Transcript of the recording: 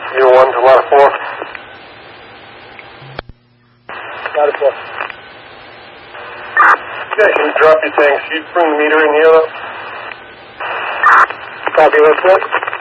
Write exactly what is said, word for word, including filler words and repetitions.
Zero one to ladder four. Ladder four. Okay, can you drop your tanks? You bring the meter in here, though? Copy, ladder four.